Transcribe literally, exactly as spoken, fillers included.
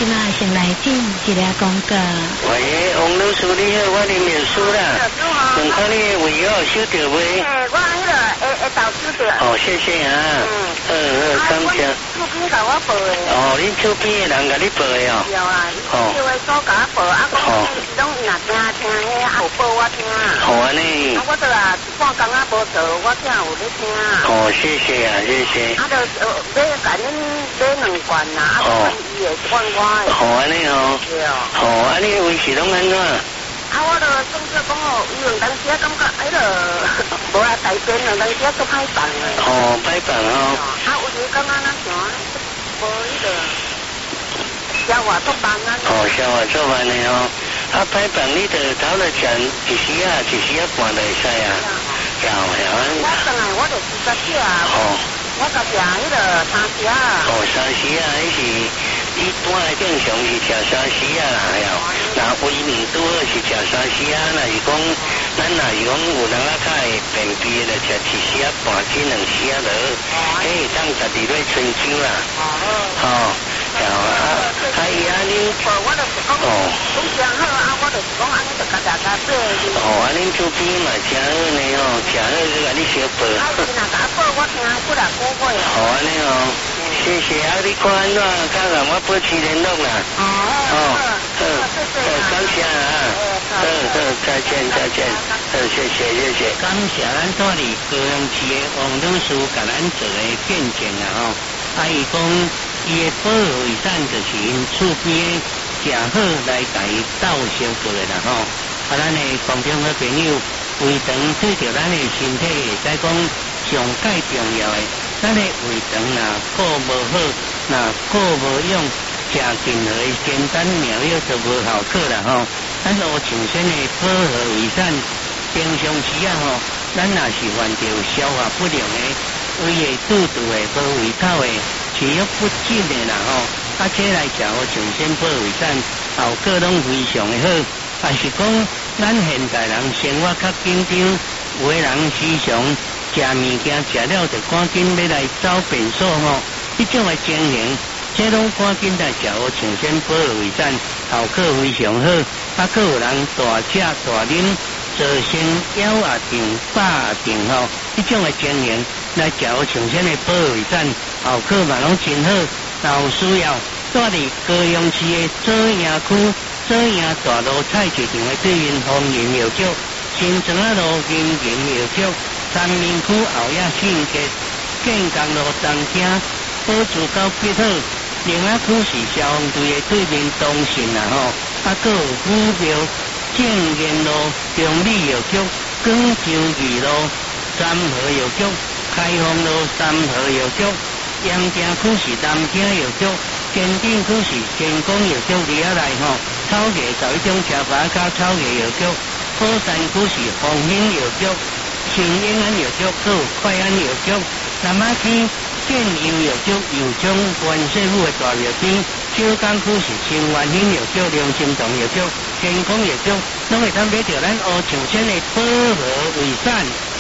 今仔先来进一个广告。 喂，王老师你好，我林秘书啦。问看你的胃哦收到未？ 诶，我迄个会会到收到。 哦，谢谢啊。嗯。好好，感谢。 厝边甲我报的。 哦，恁厝边的人甲你报的哦。 有啊，哦。叫的所甲我报，啊，讲是拢若听听迄后报我听。 好安尼。 啊，我倒啊一半工仔无做，我才有咧听。 哦，谢谢啊，谢谢。 啊，就要甲恁买两罐啦，啊，讲伊会管我的。 好安尼哦。 对哦。 好，安尼维持拢安怎？ 啊，我就总之讲哦，伊有当时啊感觉迄个无啊大便啊，当时啊都歹办的。 哦，歹办哦。 啊，有时感觉咱像无迄个消化做慢啊。 哦，消化做慢的哦。啊，歹办你着头来食一时啊，一时啊半就会使啊。有有。 我上来我就自家食啊。哦。我家食迄个三时啊。 哦，三时啊，迄是一般来正常是食三时啊啦，有。那胃面拄好是食三时啊，若是讲咱若是讲有人啊较会便秘的，就食一时啊半斤两时啊落，迄当十二月春秋啦。哦。有啊，啊伊啊恁。 哦，我就是讲。哦。讲真好啊，我就是讲安尼就家家家做。 哦，啊恁厝边嘛真好呢哦，真好去甲你小报。 啊，是若甲报我听几若古话。 好安尼哦。谢谢啊！你看安怎？较甲我保持联络啦。哦。哦。好，好，感谢啊！好好，再见再见。好，谢谢谢谢。感谢咱这里高雄市的王董事甲咱做的见证啊！吼，啊，伊讲伊的保护卫生就是因厝边食好来甲伊斗相过的啦！吼，啊，咱的观众和朋友，胃肠对着咱的身体，会使讲上介重要的。咱的胃肠若顾无好，若顾无用，食任何的简单妙药就无效果啦吼。咱罗长生的保和胃散，平常时啊吼，咱若是患着消化不良的、胃的肚肚的、无胃口的、食欲不振的啦吼，啊，这来食和长生保胃散，效果拢非常的好。啊是讲，咱现代人生活较紧张，有的人时常。食物件食了就赶紧要来走便所吼，迄种的情形，这拢赶紧来食好长生保胃散，效果非常好。啊，佫有人大食大啉，造成腰啊痛、饱啊痛吼，迄种的情形来食好长生的保胃散，效果嘛拢真好。若有需要，住伫高雄市的左营区左营大路菜市场的对面丰仁药局，新庄啊路金银药局。三明区后亚信街建工路东厅保住到必好，另外区是消防队的对面东信啦吼，啊，佫有虎庙正言路中理药局、广州二路三和药局、开放路三和药局，阳城区是南京药局，坚定区是建工药局里下来吼，草原十一种车牌加草原药局，宝山区是丰兴药局。新英安药局、佫有快安药局，南马区建阳药局又将关西府的大药边，小港区是新元兴药局、良心堂药局、健康药局，拢会当买到咱乌长青的保和胃散。